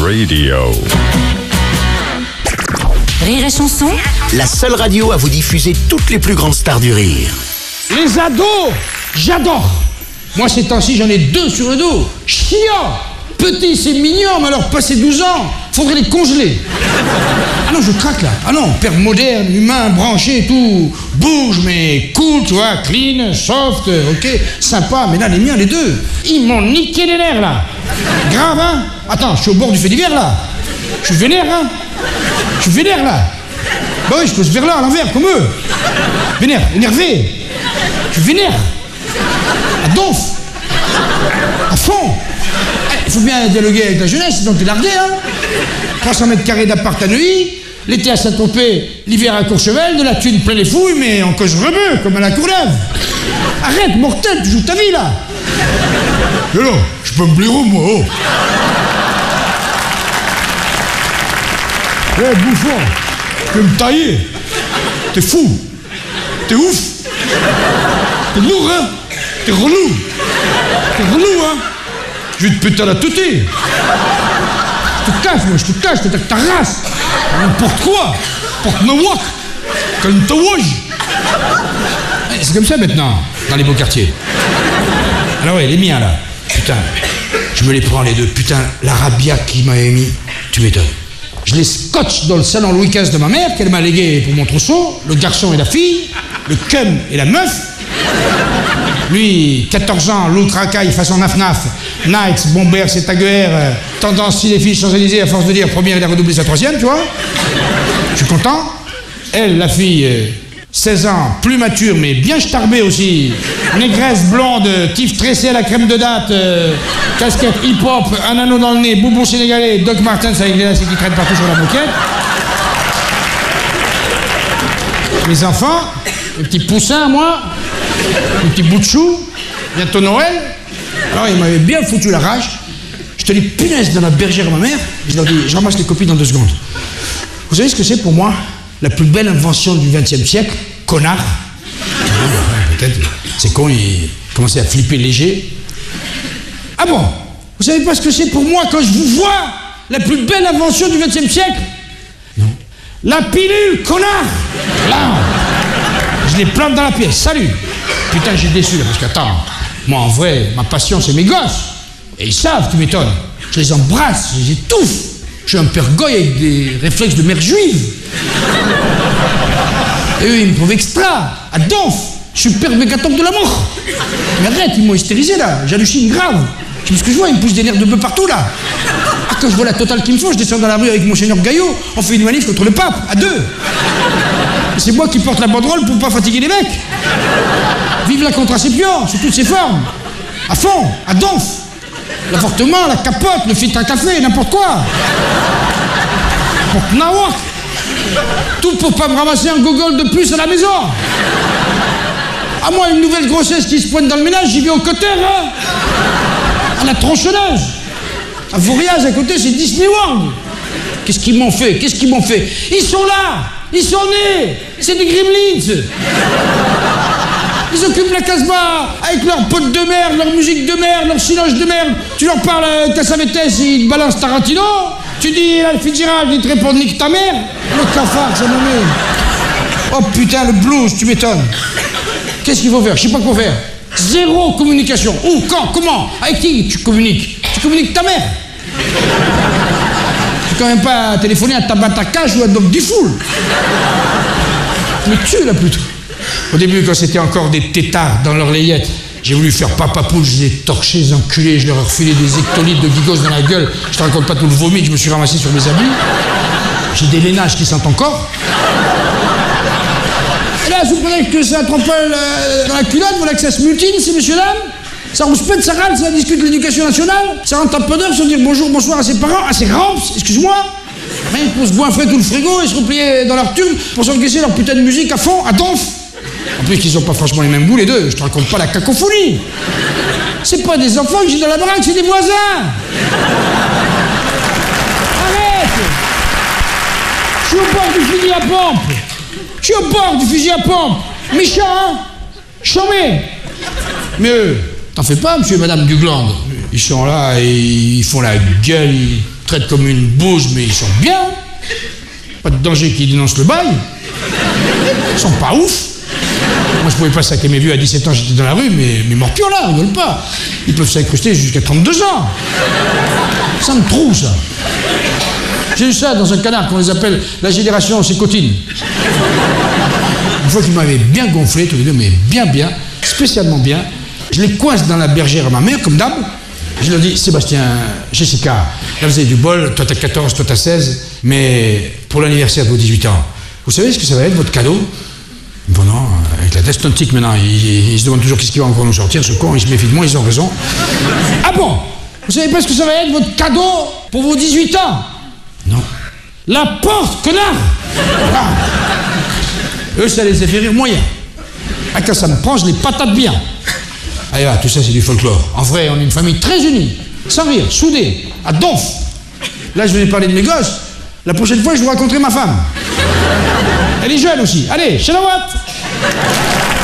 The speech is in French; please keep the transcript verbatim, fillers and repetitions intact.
Radio. Rire et chanson, la seule radio à vous diffuser toutes les plus grandes stars du rire. Les ados, j'adore. Moi, ces temps-ci, j'en ai deux sur le dos. Chiant. Petit, c'est mignon, mais alors, passé douze ans, faudrait les congeler. Ah non, je craque là. Ah non, père moderne, humain, branché et tout. Bouge, mais cool, tu vois, clean, soft, ok, sympa. Mais là, les miens, les deux, ils m'ont niqué les nerfs là. Grave, hein. Attends, je suis au bord du fait divers là. Je suis vénère, hein. Je suis vénère là. Bah oui, je pose vers là, à l'envers, comme eux. Vénère, énervé. Je suis vénère. À donf. À fond. Il faut bien dialoguer avec la jeunesse, sinon t'es largué, hein. trois cents mètres carrés d'appart à Neuilly, l'été à Saint-Tropez, l'hiver à Courchevel, de la thune plein les fouilles, mais en cause rebeu, comme à la Courneuve. Arrête, mortel, tu joues ta vie, là. Mais non, je peux me blaireau, moi, oh. Eh, hey, bouffon, tu veux me tailler. T'es fou. T'es ouf. T'es lourd, hein. T'es relou. T'es relou, hein. Je vais te péter à la teuté. Je te cache, moi, je te cache, je te ta race. N'importe quoi. Porte-nawak. Calme-tawaj. C'est comme ça maintenant, dans les beaux quartiers. Alors ouais, les miens là. Putain, je me les prends les deux. Putain, l'arabia qui m'a émis, tu m'étonnes. Je les scotche dans le salon Louis quinze de ma mère, qu'elle m'a légué pour mon trousseau, le garçon et la fille, le cum et la meuf. Lui, quatorze ans, l'autre racaille façon naf-naf, Nikes, Bomber, c'est taguer, euh, tendance si les filles Champs-Élysées, à force de dire première, il a redoublé sa troisième, tu vois. Je suis content. Elle, la fille, euh, seize ans, plus mature, mais bien starbée aussi. Négresse, blonde, tif tressé à la crème de date, euh, casquette hip-hop, un anneau dans le nez, boubou sénégalais, Doc Martens avec les lacets qui traînent partout sur la moquette. Les enfants, les petits poussins, moi, les petits bouts de chou, bientôt Noël. Alors, il m'avait bien foutu la rage. Je te dis punaise dans la bergère à ma mère. Je leur dis, je ramasse les copies dans deux secondes. Vous savez ce que c'est pour moi? La plus belle invention du vingtième siècle, connard. Peut-être, c'est con, il commençait à flipper léger. Ah bon? Vous savez pas ce que c'est pour moi quand je vous vois? La plus belle invention du vingtième siècle? Non. La pilule, connard! Là, je les plante dans la pièce. Salut! Putain, j'ai déçu là, parce qu'attends, moi en vrai, ma passion c'est mes gosses. Et ils savent, tu m'étonnes. Je les embrasse, je les étouffe. Je suis un père goy avec des réflexes de mère juive. Et eux, ils me trouvent extra, à donf, super mégatombe de la mort. Mais arrête, ils m'ont hystérisé là, j'hallucine grave. Tu vois ce que je vois, ils me poussent des nerfs de bœuf partout là. Ah, quand je vois la totale qu'il me faut, je descends dans la rue avec mon seigneur Gaillot, on fait une manif contre le pape, à deux. C'est moi qui porte la banderole pour pas fatiguer les mecs. Vive la contraception, sous toutes ses formes. À fond, à donf. L'avortement, la capote, le filtre à café, n'importe quoi. Porte nawak. Tout pour pas me ramasser un gogol de plus à la maison. À moi, une nouvelle grossesse qui se pointe dans le ménage, j'y vais au cutter, hein. À la tronçonneuse. À Voriaz, à côté, c'est Disney World. Qu'est-ce qu'ils m'ont fait? Qu'est-ce qu'ils m'ont fait? Ils sont là. Ils sont nés. C'est des gremlins. Ils occupent la Casbah avec leurs potes de merde, leur musique de merde, leur silence de merde. Tu leur parles euh, Cassavetes, ils te balancent Tarantino. Tu dis Al Fitzgerald, ils te répondent nique ta mère. Le cafard, ça nommé. Oh putain, le blues, tu m'étonnes. Qu'est-ce qu'il faut faire? Je sais pas quoi faire. Zéro communication. Où? Quand? Comment? Avec qui tu communiques? Tu communiques ta mère. Tu peux quand même pas téléphoner à Tabata Cash ou à Doc Diffoul. Tu me tues là plutôt. Au début, quand c'était encore des têtards dans leur layette, j'ai voulu faire papa poule, je les ai torchés, les enculés, je leur ai refilé des hectolitres de gigos dans la gueule, je te raconte pas tout le vomi que je me suis ramassé sur mes habits. J'ai des lainages qui sentent encore. Et là, vous prenez que ça trempe dans la culotte, voilà que ça se mutine, ces messieurs-dames. Ça rouspète, ça râle, ça discute de l'éducation nationale, ça rentre un peu d'heure sans dire bonjour, bonsoir à ses parents, à ses ramps, excuse-moi. Rien pour se goinfrer tout le frigo et se replier dans leur tube pour s'encaisser leur putain de musique à fond, à donf. En plus, qu'ils ont pas franchement les mêmes goûts, les deux. Je te raconte pas la cacophonie. C'est pas des enfants que j'ai dans la baraque, c'est des voisins. Arrête. Je suis au bord du fusil à pompe. Je suis au bord du fusil à pompe. Méchant, hein? Chambé. Mais eux, t'en fais pas, monsieur et madame Dugland. Ils sont là et ils font la gueule. Ils, traitent comme une bouse, mais ils sont bien. Pas de danger qui dénonce le bail. Ils sont pas ouf. Moi, je pouvais pas saquer mes vieux à dix-sept ans, j'étais dans la rue, mais mes morpions là, ils veulent pas. Ils peuvent s'incruster jusqu'à trente-deux ans. Ça me trouve, ça. J'ai eu ça dans un canard qu'on les appelle la génération sécotine. Une fois qu'ils m'avaient bien gonflé, tous les deux, mais bien, bien, spécialement bien, je les coince dans la bergère à ma mère, comme d'hab. Je leur dis, Sébastien, Jessica, là vous avez du bol, toi t'as quatorze, toi t'as seize, mais pour l'anniversaire de vos dix-huit ans, vous savez ce que ça va être, votre cadeau? Bon non, avec la destontique maintenant, ils, ils se demandent toujours qu'est-ce qu'il va encore nous sortir, ce con, ils se méfient de moi, ils ont raison. Ah bon? Vous savez pas ce que ça va être, votre cadeau pour vos dix-huit ans? Non. La porte, connard! Ah. Eux, ça les a fait rire moyen. Ah, quand ça me prend, je les patate bien. Allez, va, tout ça, c'est du folklore. En vrai, on est une famille très unie, sans rire, soudée, à donf. Là, je venais parler de mes gosses. La prochaine fois, je vous raconterai ma femme. Elle est jeune aussi. Allez, chalawat!